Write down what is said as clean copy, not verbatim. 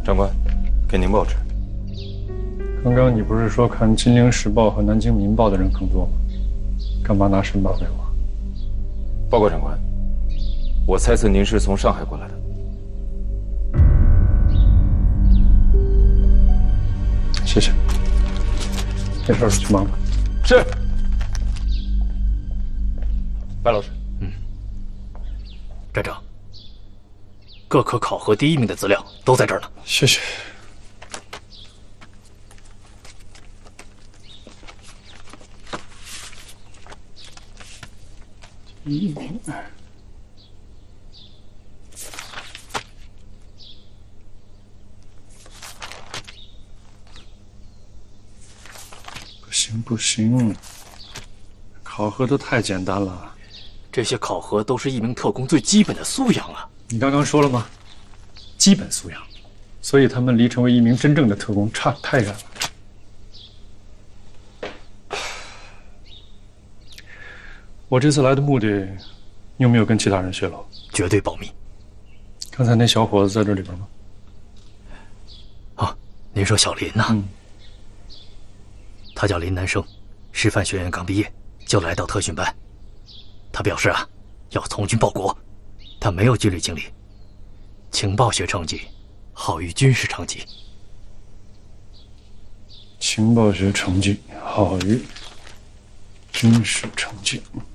长官，给您报纸。 刚刚你不是说看《金陵时报》和《南京民报》的人更多吗？干嘛拿申报给我？ 报告长官，我猜测您是从上海过来的。 谢谢。没事了，去忙吧。 是。白老师。 站长，各科考核第1名的资料都在这儿呢。 谢谢。第1名。不行不行，考核都太简单了。 这些考核都是1名特工最基本的素养啊！ 你刚刚说了吗？基本素养，所以他们离成为1名真正的特工差太远了。我这次来的目的，你有没有跟其他人泄露？ 绝对保密。 刚才那小伙子在这里边吗？ 啊，您说小林呐？他叫林南生，师范学院刚毕业就来到特训班。他表示要从军报国，他没有军旅经历，情报学成绩好于军事成绩。 情报学成绩好于军事成绩。